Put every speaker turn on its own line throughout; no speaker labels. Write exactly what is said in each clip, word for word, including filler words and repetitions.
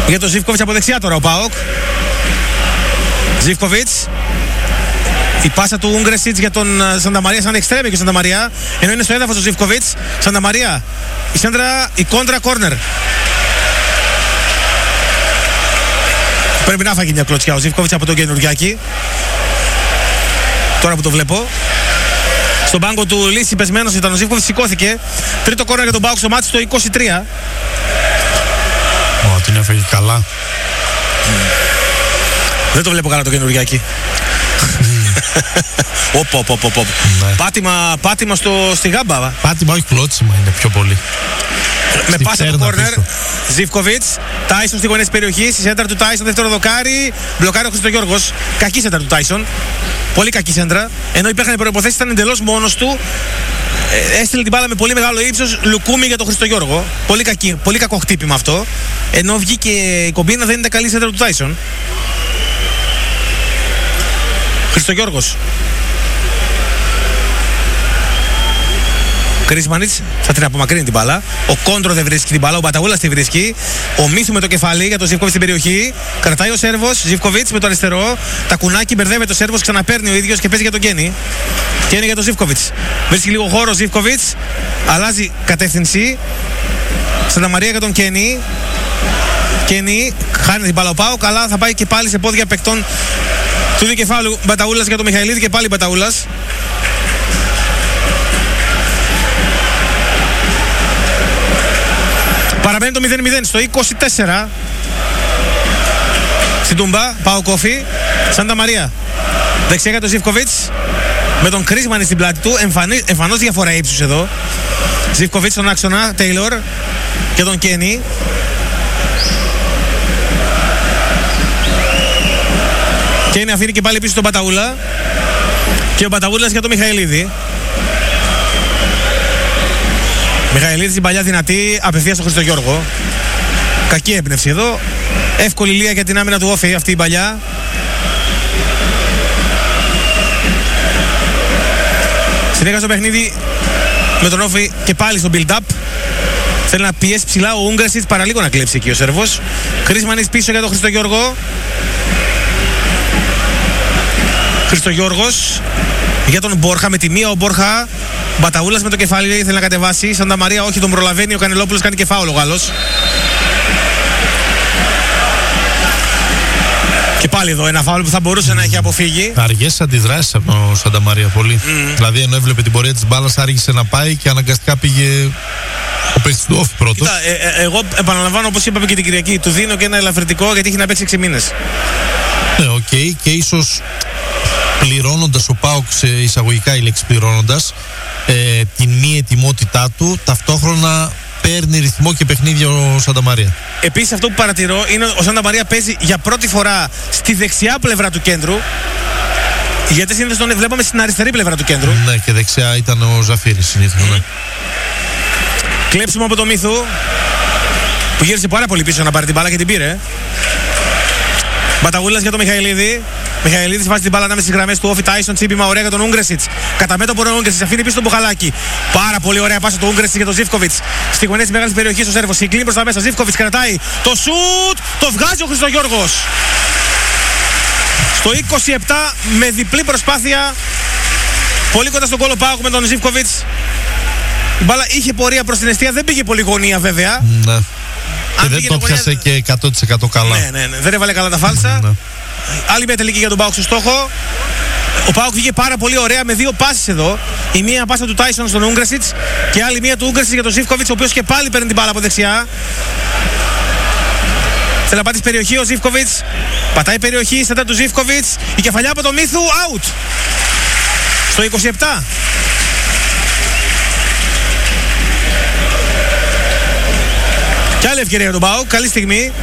Για τον Ζίβκοβιτς από δεξιά τώρα ο ΠΑΟΚ. Ζίβκοβιτς. Η πάσα του Ούγκρεσιτς για τον Σανταμαρία σαν εξτρέμι και ο Σανταμαρία. Ενώ είναι στο έδαφος ο Ζίβκοβιτς. Σανταμαρία. Η σέντρα, η κόντρα κόρνερ. Πρέπει να φάγει μια κλωτσιά ο Ζίβκοβιτς από τον Καινουριάκη. Τώρα που το βλέπω. Στον πάγκο του Λύση πεσμένος ήταν ο Ζίβκοβιτς, σηκώθηκε. Τρίτο κόρνερ για τον ΠΑΟΚ στο μάτι στο είκοσι τρία.
Ω, την έφεγε καλά.
Δεν το βλέπω καλά το Καινουριάκη. Οπ, οπ, οπ, οπ. Πάτημα, πάτημα στο, στη γάμπα.
Πάτημα, όχι κλώτσιμα είναι πιο πολύ.
Με πάσα το κόρνερ. Ζίβκοβιτς. Τάισον στη γωνία της περιοχής. Η σέντρα του Τάισον, δεύτερο δοκάρι. Μπλοκάρει ο Χριστογιώργος. Κακή σέντρα του Τάισον. Πολύ κακή σέντρα. Ενώ υπήρχαν οι προϋποθέσεις, ήταν εντελώς μόνος του. Ε, έστειλε την μπάλα με πολύ μεγάλο ύψος. Λουκούμι για τον Χριστογιώργο. Πολύ, κακή, πολύ κακό χτύπημα αυτό. Ενώ βγήκε η κομπίνα, δεν ήταν καλή σέντρα του Τάισον. Χριστογιώργος. Κρίσμανιτς θα την απομακρύνει την μπάλα. Ο Κόντρο δεν βρίσκει την μπάλα, ο Μπαταγούλας τη βρίσκει. Ο Μίθου με το κεφάλι για τον Ζίβκοβιτς στην περιοχή. Κρατάει ο Σέρβος. Ζίβκοβιτς με το αριστερό. Τα κουνάκι μπερδεύεται ο Σέρβος, ξαναπαίρνει ο ίδιος και παίζει για τον Κένι. Κένι για τον Ζίβκοβιτς. Βρίσκει λίγο χώρο ο Ζίβκοβιτς. Αλλάζει κατεύθυνση. Σανταμαρία για τον Κένι. Κένι χάνει την μπάλα ο Πάο. Καλά, θα πάει και πάλι σε πόδια παικτών του δικεφάλου. Μπαταούλας για τον Μιχαηλίδη και πάλι Μπαταούλας. Παραμένει το μηδέν μηδέν στο είκοσι τέσσερα. Στην Τούμπα, Πάο Κόφι. Σάντα Μαρία. Δεξιά για τον Ζίβκοβιτς. Με τον Κρίσμανη στην πλάτη του. Εμφανή, εμφανώς διαφορά ύψους εδώ. Ζίβκοβιτς στον άξονα. Τέιλορ και τον Κένι. Κένι αφήνει και πάλι πίσω τον Μπαταούλα. Και ο Μπαταούλας για τον Μιχαηλίδη. Μιχαηλίδης στην παλιά δυνατή, απευθείας στον Χριστογιώργο. Κακή έμπνευση εδώ. Εύκολη λία για την άμυνα του Όφη αυτή η παλιά. Συνέχασε το παιχνίδι με τον Όφη και πάλι στο build-up. Θέλει να πιέσει ψηλά ο Ούγκρεσιτς, παραλίγο να κλέψει εκεί ο Σέρβος. Κρίσμανης πίσω για τον Χριστογιώργο. Χριστογιώργος για τον Μπόρχα, με τη μία ο Μπόρχα. Μπαταούλας με το κεφάλι θέλει να κατεβάσει. Σάντα Μαρία όχι, τον προλαβαίνει. Ο Κανελόπουλος κάνει και φάουλ ο Γάλλος. Και πάλι εδώ ένα φάουλ που θα μπορούσε mm. να έχει αποφύγει.
Αργές αντιδράσεις από τον Σάντα Μαρία πολύ. Mm. Δηλαδή ενώ έβλεπε την πορεία της μπάλας, άργησε να πάει και αναγκαστικά πήγε ο παίκτης του Όφη πρώτος.
Κοίτα, ε, ε, εγώ επαναλαμβάνω, όπως είπαμε και την Κυριακή, του δίνω και ένα ελαφρυντικό γιατί έχει να παίξει έξι μήνες.
Ναι, οκ, okay, και ίσως πληρώνοντας ο ΠΑΟΚ, σε εισαγωγικά η λέξη πληρώνοντας, ε, την μη ετοιμότητά του, ταυτόχρονα παίρνει ρυθμό και παιχνίδια ο Σάντα Μαρία.
Επίσης αυτό που παρατηρώ είναι ότι ο Σάντα Μαρία παίζει για πρώτη φορά στη δεξιά πλευρά του κέντρου, γιατί συνήθως τον βλέπαμε στην αριστερή πλευρά του κέντρου.
Ναι, και δεξιά ήταν ο Ζαφύρης συνήθως. Mm. Ναι.
Κλέψιμο από το Μίθου που γύρισε πάρα πολύ πίσω να πάρει την μπάλα και την πήρε. Μπαταγούλας για τον Μιχαηλίδη. Μιχαηλίδης βάζει την μπάλα ανάμεσα στις γραμμές του Όφη. Τάισον τσίπημα ωραία για τον Ούγκρεσιτς. Κατά μέτωπο ο Ούγκρεσιτς αφήνει πίσω τον Μπουχαλάκη. Πάρα πολύ ωραία πάσα του Ούγκρεσιτς για τον Ζίβκοβιτς. Στη γωνία της μεγάλης περιοχής ο Σέρβος. Συγκλίνει προς τα μέσα. Ζίβκοβιτς κρατάει το σουτ. Το βγάζει ο Χριστογιώργος. Στο είκοσι επτά με διπλή προσπάθεια. Πολύ κοντά στον κόλο Πάοκ με τον Ζίβκοβιτς. Η μπάλα είχε πορεία προς την εστία. Δεν πήγε πολύ γωνία βέβαια.
Ναι. Και δεν το πιάσε και εκατό τοις εκατό καλά.
Ναι, ναι, ναι. Δεν έβαλε καλά τα φάλσα. Ναι. Άλλη μια τελική για τον ΠΑΟΚ στο στόχο. Ο ΠΑΟΚ βγήκε πάρα πολύ ωραία με δύο πάσεις εδώ. Η μία πάσα του Τάισον στον Ούγκρεσιτς και άλλη μία του Ούγκρεσιτς για τον Ζίβκοβιτς, ο οποίος και πάλι παίρνει την μπάλα από δεξιά. Θέλει να πατήσει περιοχή ο Ζίβκοβιτς. Πατάει περιοχή, σέντα του Ζίβκοβιτς. Η κεφαλιά από το Μίθου, out. Στο είκοσι επτά. Και άλλη ευκαιρία για τον ΠΑΟΚ, καλή στιγμή.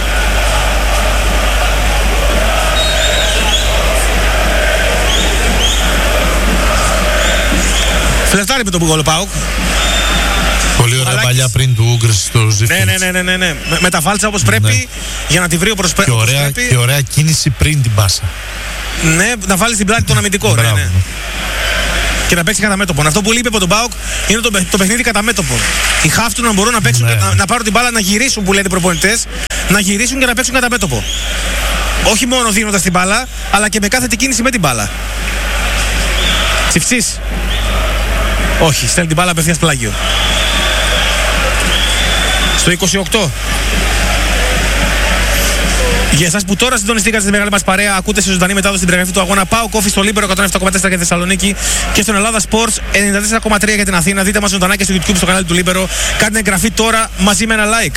Φλερτάρει με τον Μπουγόλο ΠΑΟΚ.
Πολύ ωραία Αλάκης. Παλιά πριν του Ούγκρεσιτς στο Ζίβκοβιτς.
Ναι, ναι, ναι, ναι, ναι. Με, με τα φάλτσα όπως πρέπει, ναι. Για να τη βρει όπως
και ωραία,
πρέπει.
Και ωραία κίνηση πριν την πάσα.
Ναι, να βάλει στην πλάτη τον αμυντικό. Ναι, ναι. και να παίξει κατά μέτωπο. Αυτό που λείπει από τον ΠΑΟΚ είναι το, το παιχνίδι κατά μέτωπο. Οι χαφ του να μπορούν να παίξουν, ναι. να, να πάρουν την μπάλα, να γυρίσουν που λένε οι προπονητές, να γυρίσουν και να παίξουν κατά μέτωπο. Όχι μόνο δίνοντας την μπάλα, αλλά και με κάθετη κίνηση με την μπάλα. Τσιφτσής. Όχι, στέλνει την μπάλα απευθείας πλάγιο. Στο είκοσι οκτώ. Για εσάς που τώρα συντονιστήκατε στη μεγάλη μας παρέα, ακούτε σε ζωντανή μετάδοση την περιγραφή του αγώνα ΠΑΟΚ Όφη στο Λίμπερο εκατόν επτά κόμμα τέσσερα για Θεσσαλονίκη και στον Ελλάδα Sports ενενήντα τέσσερα κόμμα τρία για την Αθήνα. Δείτε μας ζωντανά και στο YouTube στο κανάλι του Λίμπερο. Κάντε εγγραφή τώρα μαζί με ένα like.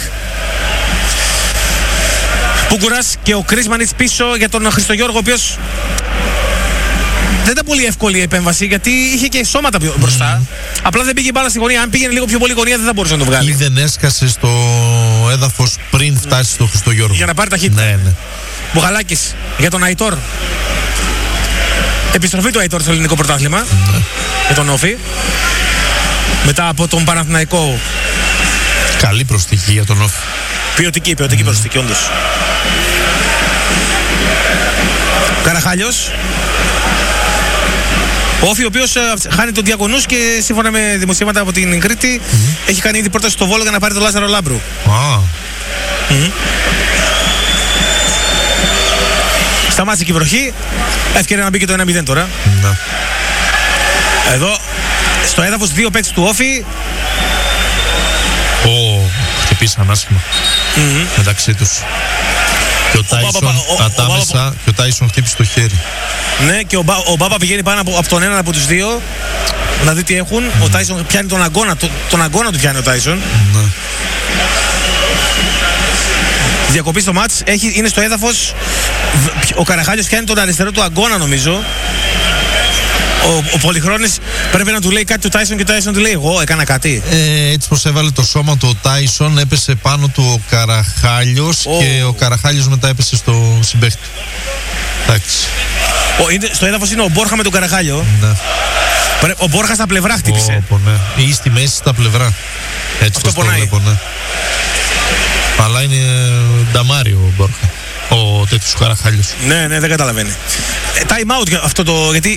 Πούγκουρας και ο Κρίσμανιτς πίσω για τον Χριστογιώργο, ο οποίος δεν ήταν πολύ εύκολη η επέμβαση γιατί είχε και σώματα μπροστά. Mm. Απλά δεν πήγε η μπάλα στη γωνία. Αν πήγαινε λίγο πιο πολύ γωνία δεν θα μπορούσε να το βγάλει.
Ή δεν έσκασε στο έδαφος πριν φτάσει mm. στο Χριστογιώργο.
Για να πάρει ταχύτητα.
Ναι, ναι.
Μπουχαλάκης για τον Αϊτόρ. Επιστροφή του Αϊτόρ στο ελληνικό πρωτάθλημα. Mm. Για τον Όφη. Μετά από τον Παναθηναϊκό.
Καλή προσθήκη για τον Όφη.
Ποιοτική, ποιοτική mm. προσθήκη, όντως. Καραχάλιος. Ο Όφη, ο οποίος χάνει τον Διακονούς και σύμφωνα με δημοσίευματα από την Κρήτη mm. έχει κάνει ήδη πρόταση στο Βόλο για να πάρει τον Λάζαρο Λάμπρου.
Ah.
Mm. Σταμάτησε και η βροχή. Ευκαιρία να μπει και το ένα μηδέν τώρα.
Mm.
Εδώ στο έδαφος δύο παίκτες του Όφη.
Ω, oh, χτυπήσαν άσχημα mm-hmm. μεταξύ τους. Και ο Τάισον κατάμεσα και ο Τάισον χτύπησε το χέρι.
Ναι, και ο, Μπα, ο Μπάμπα πηγαίνει πάνω από, από τον έναν από τους δύο να δει τι έχουν. Mm. Ο Τάισον πιάνει τον αγκώνα, το, τον αγκώνα του πιάνει ο Τάισον.
Mm.
Διακοπή στο μάτς, έχει, είναι στο έδαφος. Ο Καραχάλιος πιάνει τον αριστερό του αγκώνα νομίζω. Ο, ο Πολυχρόνης πρέπει να του λέει κάτι του Τάισον και ο Τάισον του λέει εγώ έκανα κάτι.
Ε, έτσι πως έβαλε το σώμα του ο Τάισον, έπεσε πάνω του ο Καραχάλιος oh. και ο Καραχάλιος μετά έπεσε στο συμπαίχτη. Εντάξει.
Ο, είναι, στο έδαφος είναι ο Μπόρχα με τον Καραχάλιο.
Ναι.
Ο Μπόρχα στα πλευρά χτύπησε.
Oh, ναι. Ή στη μέση στα πλευρά. Έτσι πως το βλέπω, ναι. Αλλά είναι νταμάριο ο Μπόρχα. Ο τέτοιος Καραχάλιος.
Ναι, ναι, δεν καταλαβαίνει. Ε, time out αυτό το. Γιατί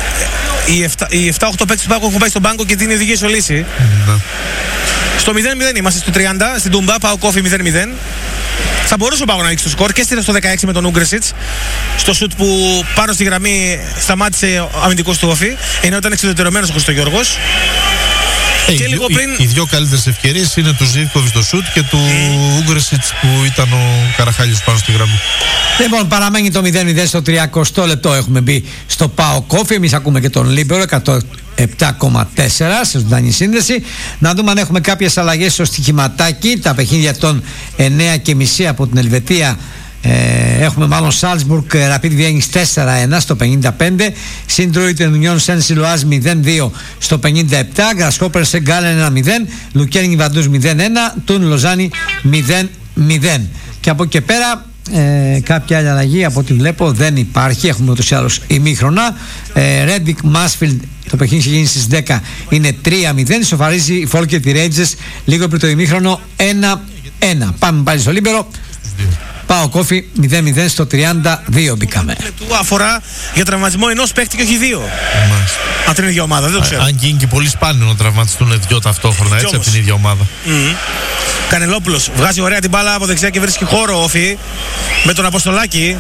οι επτά οκτώ παίκτες του Πάκου έχουν πάει στον πάγκο και την οδηγία ισολύσει.
Ναι.
Στο μηδέν μηδέν είμαστε στο τριάντα, στην Τούμπα, Πάο Κόφι μηδέν μηδέν. Θα μπορούσε ο Πάκο να ανοίξει το σκορ και έστειλε στο δεκαέξι με τον Ούγκρεσιτς. Στο σουτ που πάνω στη γραμμή σταμάτησε ο αμυντικός του Όφη, ενώ ήταν εξουδετερωμένος ο Χριστογιώργος.
Ε, και οι, λίγο πριν... οι, οι δύο καλύτερες ευκαιρίες είναι του Ζίβκοβιτς στο σουτ και του mm. Ούγκρεσιτς που ήταν ο Καραχάλιος πάνω στη γραμμή.
Λοιπόν, παραμένει το μηδέν μηδέν στο τριακοστό λεπτό. Έχουμε μπει στο Πάο Κόφι. Εμείς ακούμε και τον Λίμπερο εκατόν επτά κόμμα τέσσερα σε ζωντανή σύνδεση. Να δούμε αν έχουμε κάποιες αλλαγές στο στοιχηματάκι. Τα παιχνίδια των εννέα και μισή από την Ελβετία. Ε, έχουμε μάλλον Σάλτσμπουργκ Rapid Vienna τέσσερα ένα στο πενήντα πέντε, Συντρόιτεν Ουνιόν Σεν Σιλουάζ μηδέν δύο στο πενήντα επτά, Γκρασκόπερ Σεγκάλεν ένα μηδέν, Λουκέρνινγκ Βαντούς μηδέν ένα, Τουν Λοζάνη μηδέν μηδέν. Και από εκεί και πέρα ε, κάποια άλλη αλλαγή από ό,τι βλέπω δεν υπάρχει. Έχουμε ούτως ή άλλως ημίχρονα. Ρέντικ Μάσφιλντ, το παιχνίδι ξεκίνησε στις δέκα, είναι τρία μηδέν. Σοφαρίζει η Φόλκερ τη Ρέιτζες λίγο πριν το ημίχρονο ένα ένα. Πάμε πάλι στο Λίμπερο. Πάο Κόφι μηδέν μηδέν στο τριάντα δύο μπήκαμε.
Του αφορά για τραυματισμό ενός παίκτη και όχι δύο.
Μάλιστα.
Από την ίδια ομάδα, δεν το ξέρω.
Αν και είναι και πολύ σπάνιο να τραυματιστούν δύο ταυτόχρονα έτσι από την ίδια ομάδα.
Mm. Κανελόπουλος βγάζει ωραία την μπάλα από δεξιά και βρίσκει χώρο Όφη με τον Αποστολάκη.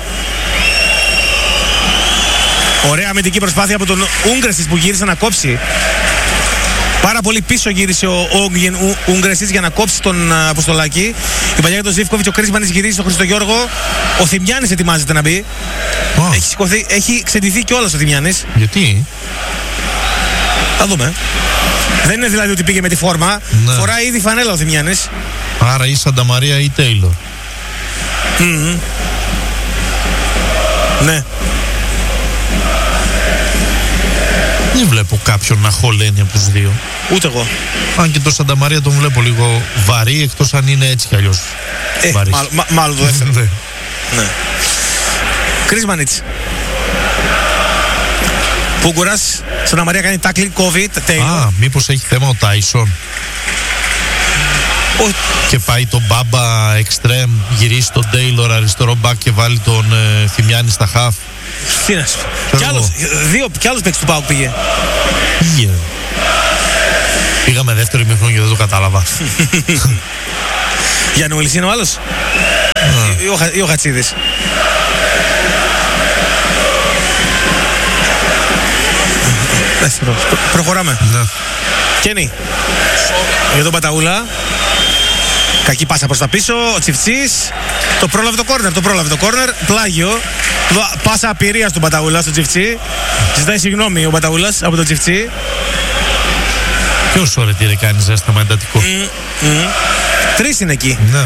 Ωραία αμυντική προσπάθεια από τον Ούγκρεσιτς που γύρισε να κόψει. Πάρα πολύ πίσω γύρισε ο Ούγκρεσιτς για να κόψει τον Αποστολάκη. Η παλιά για τον Ζίβκοβιτς, ο Κρίσμανιτς γυρίζει στον Χριστογιώργο. Ο Θημιάνης ετοιμάζεται να μπει. Oh. Έχει, σηκωθεί, έχει ξεντηθεί κιόλας ο Θημιάνης.
Γιατί?
Θα δούμε. Δεν είναι δηλαδή ότι πήγε με τη φόρμα. Ναι. Φοράει ήδη φανέλα ο Θημιάνης.
Άρα ή Σανταμαρία ή Τέιλορ.
Mm-hmm. Ναι.
Δεν βλέπω κάποιον να χωλένει από τους δύο.
Ούτε εγώ.
Αν και το Σανταμαρία τον βλέπω λίγο βαρύ, εκτός αν είναι έτσι κι αλλιώς.
Ε, μάλλον, μα, μάλλον το δεύτερο. Ναι. Ναι. Κρίσμανιτς. Πούγκουρας. Σανταμαρία κάνει τάκλινγκ, κόβει.
Α, μήπως έχει θέμα ο Τάισον.
Ο...
Και πάει τον Μπάμπα εξτρέμ, γυρίσει τον Τέιλορ αριστερό μπακ και βάλει τον ε, Θημιάνη στα χαφ.
Τι να σου πω. Κι άλλος, δύο, κι άλλος παίκτης του ΠΑΟΚ πήγε.
Πήγε. Πήγαμε δεύτερο ημίχρονο και δεν το κατάλαβα.
Γιάννη είναι ο άλλος. Ή ο, ή ο Χατσίδης. Δεύτερο. Προ, προχωράμε.
Ναι.
Κένι. Για τον Παταούλα. Κακή πάσα προς τα πίσω. Ο Τσιφτσής. Το πρόλαβε το κόρνερ. Το πρόλαβε το κόρνερ. Πλάγιο. Πάσα απειρία στον Παταούλα, στον Τσιφτσί. Ζητάει συγγνώμη ο Παταούλας από τον Τσιφτσί.
Ποιος Σωρετήρε κάνει ζέσταμα εντατικό.
Mm, mm. Τρεις είναι εκεί.
Ναι.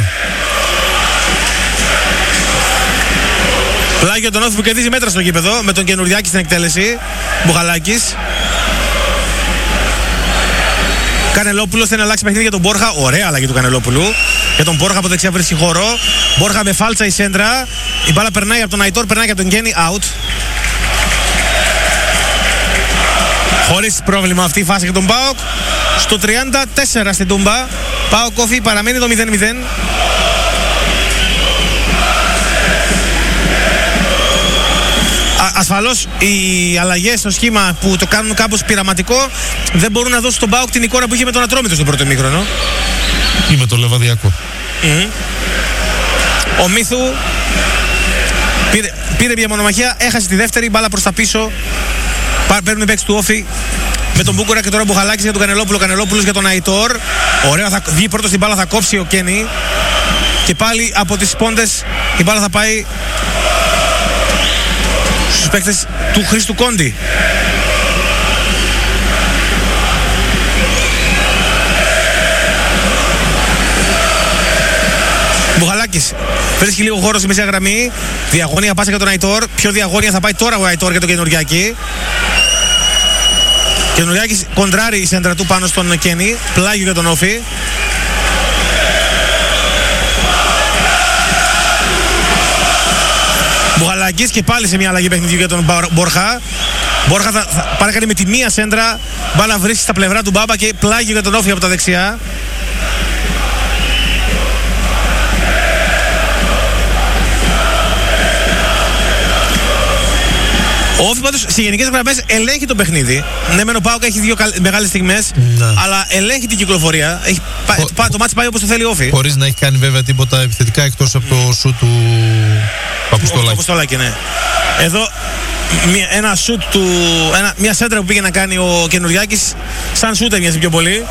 Πλάγιο τον Όφη που κερδίζει μέτρα στο γήπεδο με τον Καινουριάκη στην εκτέλεση. Μπουχαλάκης. Κανελόπουλος θέλει να αλλάξει παιχνίδι για τον Μπόρχα. Ωραία αλλαγή του Κανελόπουλου. Για τον Μπόρχα από δεξιά βρίσκει χώρο. Μπόρχα με φάλτσα η σέντρα. Η μπάλα περνάει από τον Αϊτόρ, περνάει από τον Γκένι. Out. Χωρίς πρόβλημα αυτή η φάση για τον ΠΑΟΚ. Στο τριάντα τέσσερα στην Τούμπα. ΠΑΟΚ Όφη παραμένει το μηδέν μηδέν. Ασφαλώς οι αλλαγές στο σχήμα που το κάνουν κάπως πειραματικό δεν μπορούν να δώσουν στον ΠΑΟΚ την εικόνα που είχε με τον Ατρόμητο στον πρώτο ημίχρονο.
Ή με το Λεβαδιακό.
Mm-hmm. Ο Μίθου πήρε, πήρε μια μονομαχία, έχασε τη δεύτερη, μπάλα προς τα πίσω. Παίρνουν οι παίκτες του Όφη με τον Μπούκουρα και τώρα Μπουχαλάκης για τον Κανελόπουλο. Κανελόπουλος για τον Αϊτόρ. Ωραία, θα βγει πρώτος την μπάλα, θα κόψει ο Κένι. Και πάλι από τις πόντες η μπάλα θα πάει στους παίκτες του Χρήστου Κόντι. Μπουχαλάκης βρίσκει λίγο χώρο στη μεσαία γραμμή. Διαγώνια πάσα για τον Αϊτόρ. Πιο διαγώνια θα πάει τώρα ο Αϊτόρ για τον Καινουριάκη. Καινουριάκης κοντράρει η σέντρα του πάνω στον Κένι. Πλάγιο για τον Όφη. Μπουχαλάκης και πάλι σε μια αλλαγή παιχνιδιού για τον Μπόρχα. Μπόρχα θα, θα παρακάνει με τη μία σέντρα. Μπάλα βρίσκει στα πλευρά του Μπάμπα και πλάγιο για τον Όφη από τα δεξιά. Ο Όφη πάντως σε γενικές γραμμές ελέγχει το παιχνίδι. Ναι, μεν ο ΠΑΟΚ έχει δύο μεγάλες στιγμές,
ναι,
αλλά ελέγχει την κυκλοφορία. Έχει,
Χω...
το, το μάτς πάει όπως το θέλει ο Όφη.
Χωρίς να έχει κάνει βέβαια τίποτα επιθετικά εκτός από το σουτ του Παπουστολάκη.
Παπουστολάκη, ναι. Εδώ μια, ένα σουτ του. Ένα, μια σέντρα που πήγε να κάνει ο Καινουριάκης, σαν σουτ έμοιαζε πιο πολύ.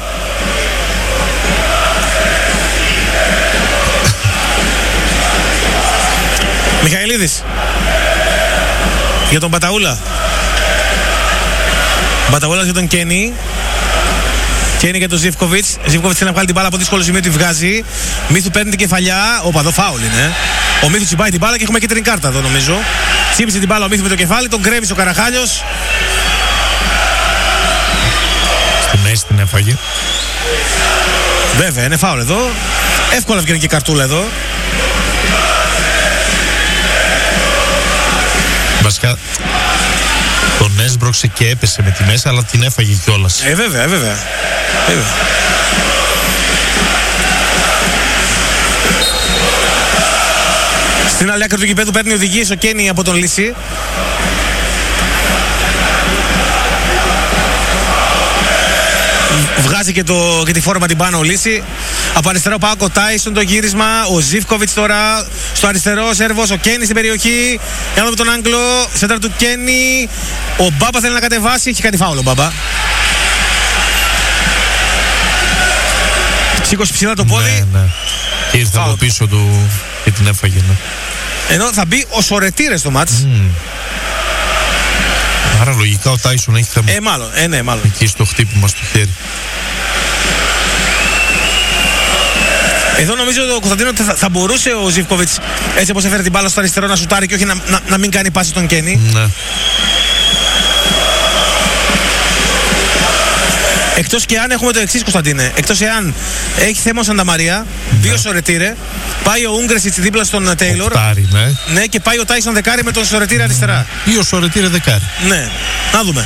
Μιχαηλίδης. Για τον Παταούλα. Παταούλας για τον Κένι. Κένι για τον Ζίβκοβιτς. Ζίβκοβιτς θέλει να βγάλει την μπάλα από δύσκολο σημείο, τη βγάζει. Μίθου παίρνει την κεφαλιά. Όπα, εδώ φάουλ είναι. Ο Μίθου τσιμπάει την μπάλα και έχουμε κίτρινη κάρτα εδώ νομίζω. Τσίπησε την μπάλα ο Μίθου με το κεφάλι, τον κρέμει ο Καραχάλιος.
Στη μέση την έφαγε.
Βέβαια, είναι φάουλ εδώ. Εύκολα βγαίνει και καρτούλα εδώ.
Βασικά τον έσμπρωξε και έπεσε με τη μέσα, αλλά την έφαγε κιόλας.
Ε, βέβαια, βέβαια. βέβαια. Στην άλλη άκρη του γηπέδου παίρνει οδηγίες ο Κένι από τον Λύση. Βγάζει και, το, και τη φόρμα την πάνω ο Λύση. Από αριστερό πάω ο Τάισον το γύρισμα. Ο Ζίβκοβιτς τώρα στο αριστερό σέρβος. Ο Κένι στην περιοχή. Για να δούμε τον Άγγλο. Σέντρα του Κένι. Ο Μπάμπα θέλει να κατεβάσει. Έχει κάνει φάουλο ο Μπάμπα. Σήκωσε ψηλά το πόδι.
Ναι, ναι. Και ήρθε από πίσω του και την έφαγε. Ναι.
Ενώ θα μπει ο Σωρετήρες στο μάτς.
Mm. Άρα λογικά ο Τάισον έχει θέμα.
Ε, μάλλον. Ε, ναι, μάλλον.
Εκεί στο χτύπημα στο χέρι.
Εδώ νομίζω ο Κωνσταντίνο ότι θα, θα μπορούσε ο Ζίβκοβιτς έτσι όπως έφερε την μπάλα στο αριστερό να σουτάρει και όχι να, να, να μην κάνει πάση στον Κένι.
Ναι.
Εκτός και αν έχουμε το εξής, Κωνσταντίνε. Εκτός εάν έχει θέμα ο Σανταμαρία, δύο
ναι.
Σωρετήρε, πάει ο Ούγκρεσιτς δίπλα στον Τέιλορ.
Οκτάρι, ναι.
Ναι, και πάει ο Τάισον δεκάρι με τον Σωρετήρε αριστερά.
Ή ο Σωρετήρε δεκάρι.
Ναι, να δούμε.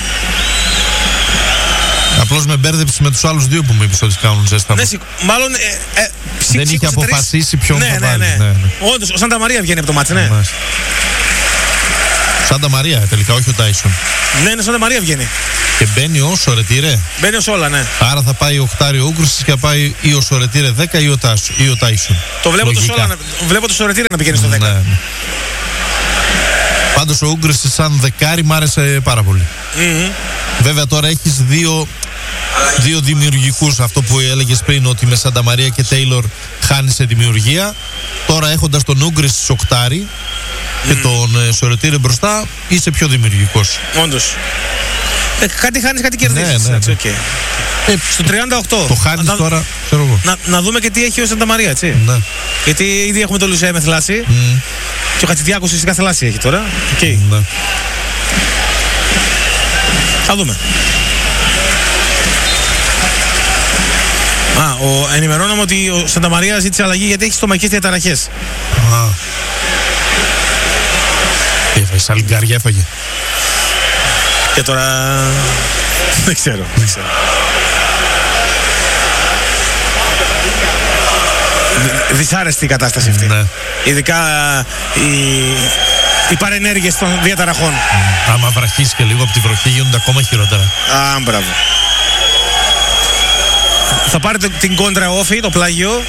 Απλώς με μπέρδεψε με τους άλλους δύο που μου είπες ότι κάνουν ζέσταμα.
Ναι, μάλλον. Ε, ε, ψ,
δεν είχε αποφασίσει ποιον
ναι,
θα
ναι,
βάλει.
ναι.
Ναι, ναι.
Όντως, ο Σανταμαρία βγαίνει από το μάτς, ναι.
Σαν Σάντα Μαρία τελικά, όχι ο Τάισον.
Ναι, είναι Σάντα Μαρία βγαίνει.
Και μπαίνει ο Σορετήρε.
Μπαίνει ως όλα, ναι.
Άρα θα πάει ο Οκτάριο Ούγκρησιτς και θα πάει ή ο Σορετήρε δέκα ή ο, Τάσο, ή ο Τάισον.
Το βλέπω το, Σόλα, βλέπω το Σορετήρε να πηγαίνει στο δέκα.
Ναι, ναι. Πάντως ο Ούγκρησιτς σαν δεκάρι μ' άρεσε πάρα πολύ.
Mm-hmm.
Βέβαια τώρα έχεις δύο, δύο δημιουργικούς, αυτό που έλεγες πριν, ότι με Σάντα Μαρία και Τέιλορ χάνει σε δημιουργία. Τώρα έχοντας τον Ούγκρησιτς οκτάρι mm. και τον ε, Σορετήρε μπροστά, είσαι πιο δημιουργικός.
Όντως. Ε, κάτι χάνεις, κάτι κερδίζεις.
Ναι, ναι, ναι.
Okay. Ε, στο τριάντα οκτώ.
Το χάνεις να, τώρα, ξέρω εγώ.
Να, να δούμε και τι έχει ο Σάντα Μαρία, έτσι.
Ναι.
Γιατί ήδη έχουμε τον Λουσέ με θλάση. Mm. Και ο Χατζηδιάκος φυσικά θλάση έχει τώρα. Okay.
Ναι.
Θα δούμε. Α, ο, ενημερώνομαι ότι ο Σάντα Μαρία ζήτησε αλλαγή γιατί έχει στομαχικές διαταραχές.
Α. Έφαγε, σαλιγκάρια έφαγε.
Και τώρα δεν ξέρω, δεν ξέρω. Δυσάρεστη η κατάσταση αυτή.
Ναι.
Ειδικά οι, οι παρενέργειες των διαταραχών.
Mm. Άμα βραχίσει και λίγο από τη βροχή γίνονται ακόμα χειρότερα.
Α, μπράβο. Θα πάρετε την κόντρα όφη, το πλάγιο.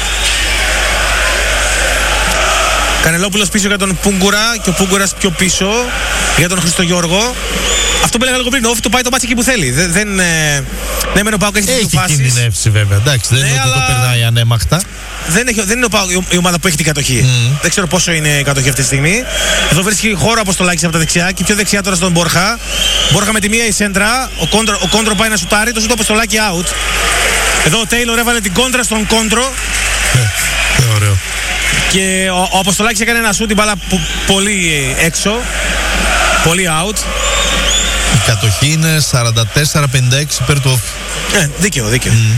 Κανελόπουλος πίσω για τον Πούγκουρα και ο Πούγκουρας πιο πίσω για τον Χριστογιώργο. Αυτό που έλεγα λίγο πριν, ο όφη το πάει το μάτσι εκεί που θέλει. Δεν, δεν, ναι, μεν ο Πάοκ έχει τις δύο φάσεις.
Έχει κινδυνεύσει βέβαια, εντάξει, δεν ναι, είναι ότι το περνάει ανέμακτα.
Δεν, έχει, δεν είναι ο Πάοκ η ομάδα που έχει την κατοχή. Mm. Δεν ξέρω πόσο είναι η κατοχή αυτή τη στιγμή. Εδώ βρίσκει χώρο Αποστολάκης από τα δεξιά και πιο δεξιά τώρα στον Μπόρχα. Μπόρχα με τη μία η σέντρα. Ο κόντρο, ο κόντρο πάει να σουτάρει, το σούτο Αποστολάκη out. Εδώ ο Τέιλορ έβαλε την κόντρα στον κόντρο.
Ε, ωραίο.
Και ο, ο Αποστολάκης έκανε ένα σούτ, την μπάλα πολύ έξω. Πολύ out.
Η κατοχή είναι σαράντα τέσσερα πενήντα έξι υπέρ του όφη.
Ε, δίκαιο, δίκαιο. Mm.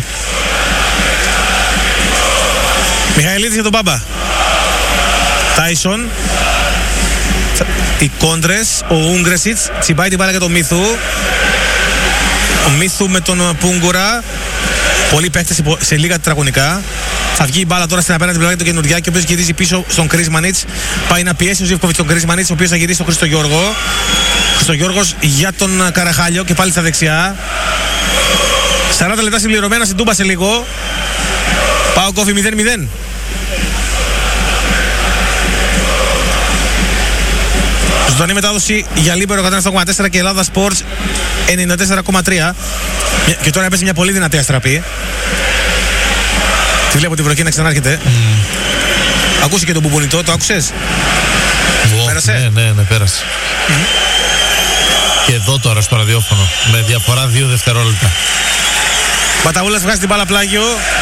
Μιχαηλίδης για τον Μπάμπα. Τάισον. Οι κόντρες. Ο Ούγκρεσιτς τσιμπάει την μπάλα για τον Μίθου. Ο Μίθου με τον Πούγκουρα. Πολλοί παίχτες σε λίγα τετραγωνικά. Θα βγει η μπάλα τώρα στην απέναντι πλευρά του Καινουριάκη, ο οποίος γυρίζει πίσω στον Κρίσμανιτς. Πάει να πιέσει ο Ζίβκοβιτς τον Κρίσμανιτς, ο οποίος θα γυρίσει στον Χριστογιώργο. Χριστογιώργος για τον Καραχάλιο και πάλι στα δεξιά. σαράντα λεπτά συμπληρωμένα στην Τούμπα σε λίγο. Πάω κόφι μηδέν μηδέν. Ζωντανή μετάδοση για Λίμπερο εκατόν επτά κόμμα τέσσερα και Ελλάδα Sports ενενήντα τέσσερα κόμμα τρία. Και τώρα έπαιζε μια πολύ δυνατή αστραπή. Τη βλέπω τη βροχή να ξανάρχεται. Mm. Ακούσε και τον Μπουμπουνιτό, το άκουσες?
Oh, πέρασε? Ναι, ναι, ναι, πέρασε. Mm. Και εδώ τώρα στο ραδιόφωνο, με διαφορά δύο δευτερόλεπτα.
Μπαταούλας βγάζει την μπάλα πλάγιο.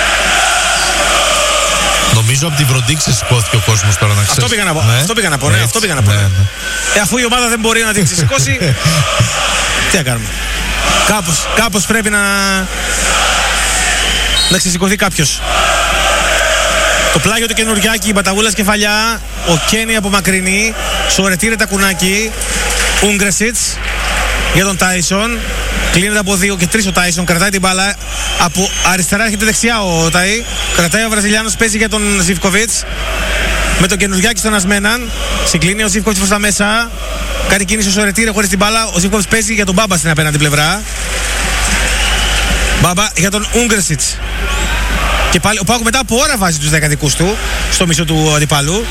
Νομίζω από τη βροντίξη σηκώθηκε ο κόσμος τώρα, να ξέρεις.
Αυτό πήγα να πω, ναι. αυτό πήγα να πω, ναι, αυτό πήγα να πω. Ναι, ναι. Ε, αφού η ομάδα δεν μπορεί να την ξεσηκώσει, τι να κάνουμε. Κάπως, κάπως πρέπει να, να ξεσηκωθεί κάποιος. Το πλάγιο του Καινουριάκη, Μπαταγούλας κεφαλιά, ο Κένι από μακρινή, Σορετήρε τακουνάκι, Ούγκρεσιτς για τον Τάισον. Κλείνεται από δύο και τρεις ο Τάισον, κρατάει την μπάλα. Από αριστερά έρχεται δεξιά ο Τάι. Κρατάει ο Βραζιλιάνος, παίζει για τον Ζίβκοβιτς. Με τον Καινουριάκη στον Ασμέναν. Συγκλίνει ο Ζίβκοβιτς προς τα μέσα. Κάνει κίνηση ο Σορετήρε χωρίς την μπάλα. Ο Ζίβκοβιτς παίζει για τον Μπάμπα στην απέναντι πλευρά. Μπάμπα για τον Ούγκρεσιτς. Και πάλι ο Πάοκ μετά από ώρα βάζει τους δέκα δικούς του στο μισό του αντιπάλου.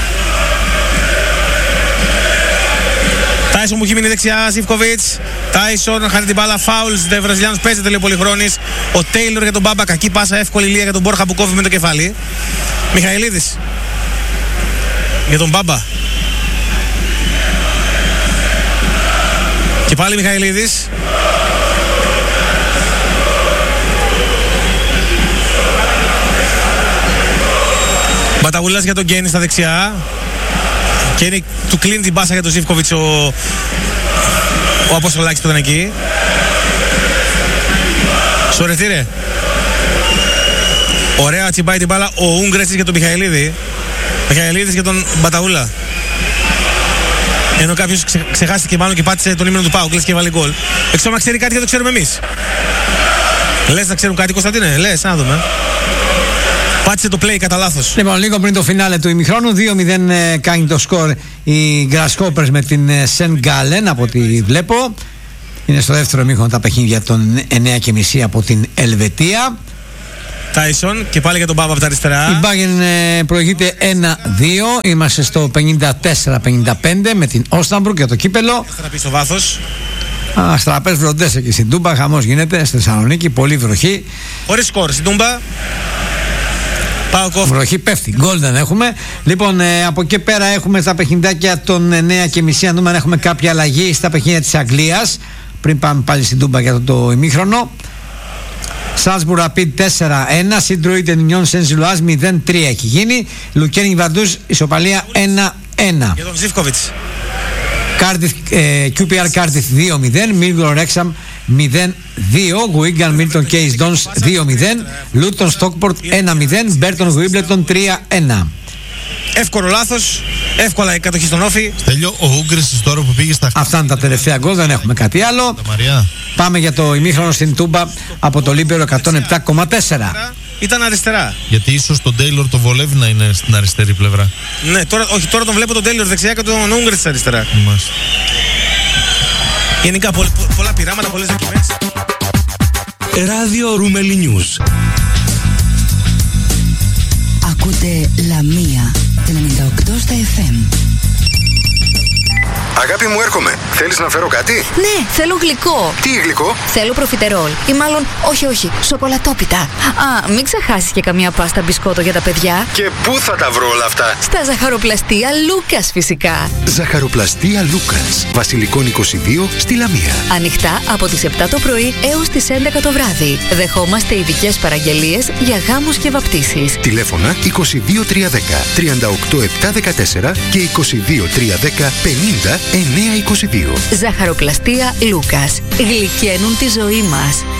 Τάισον μου έχει μείνει δεξιά, Ζίβκοβιτς. Τάισον χάνει την μπάλα, φάουλς. Δε Βραζιλιάνος παίζεται λίγο πολυχρόνης. Ο Τέιλορ για τον Μπάμπα, κακή πάσα, εύκολη λία για τον Μπόρχα που κόβει με το κεφάλι. Μιχαηλίδης για τον Μπάμπα. Και πάλι Μιχαηλίδης. Μπαταγουλάς για τον Γκένι στα δεξιά. Γκένι του κλείνει την μπάσα για τον Ζίβκοβιτς ο, ο Αποστολάκης που ήταν εκεί. Σορετήρε. Ωραία τσιμπάει την μπάλα ο Ούγκρεσιτς για τον Μιχαηλίδη. Μιχαηλίδης για τον Μπαταγούλα. Ενώ κάποιος ξε, ξεχάστηκε μάλλον και πάτησε τον ύμνο του Πάου, κλείσει και βάλει γκολ. Εξώ να ξέρει κάτι και το ξέρουμε εμείς. Λες να ξέρουν κάτι, Κωνσταντίνε? Λες, να δούμε. Πάτησε το play κατά λάθος.
Λοιπόν, λίγο πριν το φινάλε του ημιχρόνου, δύο μηδέν ε, κάνει το σκορ οι Grasshoppers με την ε, Saint Gallen από ό,τι βλέπω. Είναι στο δεύτερο ημίχρονο τα παιχνίδια των εννιά και μισή από την Ελβετία.
Τάισον και πάλι για τον Μπάμπα από τα αριστερά.
Η Μπάγεν ε, προηγείται ένα δύο. Είμαστε στο πενήντα τέσσερα πενήντα πέντε με την Όσταμπρουκ για το κύπελο.
Θα πει στο βάθος.
Αστραπές βροντές εκεί στην Τούμπα. Χαμός γίνεται στη Θεσσαλονίκη. Πολύ βροχή.
Χωρίς σκορ στην Τούμπα. Πάω κόφ.
Βροχή πέφτει. Γκολ δεν έχουμε. Λοιπόν, ε, από εκεί πέρα έχουμε στα παιχνιδάκια των εννιά και μισή. Αν δούμε αν έχουμε κάποια αλλαγή στα παιχνίδια της Αγγλίας. Πριν πάμε πάλι στην Τούμπα για το, το ημίχρονο. Σάλσμπουργκ Ραπίντ τέσσερα ένα. Σιντρουίτ Ενιόν Σεν-Ζιλουάζ μηδέν τρία έχει γίνει. Λουκένι Βαντούζ ισοπαλία ένα ένα.
Για τον Ζίβκοβιτς.
κιου πι αρ Κάρντιφ δύο μηδέν. Μίλγορ Ρέξαμ μηδέν δύο. Γουίγκαν Μίλτον Κέις Ντόνς δύο μηδέν. Λούτον Στόκπορτ ένα μηδέν. Μπέρτον Γουίμπλετον τρία ένα.
Εύκολο λάθος. Εύκολα η κατοχή στον Όφη.
Στέλιο, ο Ούγκρης τώρα που πήγε στα.
Αυτά είναι τα τελευταία γκολ, δεν έχουμε κάτι άλλο. Πάμε για το ημίχρονο στην Τούμπα από το Λίμπερο εκατόν επτά κόμμα τέσσερα.
Ήταν αριστερά.
Γιατί ίσως τον Τέιλορ το βολεύει να είναι στην αριστερή πλευρά.
Ναι, τώρα, όχι, τώρα τον βλέπω τον Τέιλορ δεξιά και τον Ούγκρη στα αριστερά.
Μάλιστα.
Γενικά πο, πο, πολλά πειράματα, πολλές δοκιμές.
Ράδιο Ρούμελι Νιούς.
Ακούτε Λαμία ενενήντα οκτώ στα εφ εμ.
Αγάπη μου, έρχομαι. Θέλεις να φέρω κάτι?
Ναι, θέλω γλυκό.
Τι γλυκό?
Θέλω προφιτερόλ. Ή μάλλον, όχι, όχι, σοκολατόπιτα. Α, μην ξεχάσεις και καμία πάστα μπισκότο για τα παιδιά.
Και πού θα τα βρω όλα αυτά?
Στα ζαχαροπλαστεία Λούκας, φυσικά.
Ζαχαροπλαστεία Λούκας. Βασιλικών είκοσι δύο στη Λαμία.
Ανοιχτά από τις επτά το πρωί έως τις έντεκα το βράδυ. Δεχόμαστε ειδικές παραγγελίες για γάμους και βαπτίσεις.
Τηλέφωνα είκοσι δύο τριακόσια δέκα τριάντα οκτώ επτακόσια δεκατέσσερα και είκοσι δύο τριακόσια δέκα πενήντα εννιακόσια είκοσι δύο.
Ζαχαροπλαστεία Λούκας. Γλυκαίνουν τη ζωή μας.